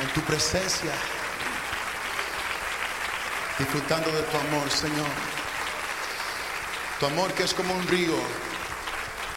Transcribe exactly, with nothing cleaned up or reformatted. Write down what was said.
en tu presencia, disfrutando de tu amor, Señor. Tu amor que es como un río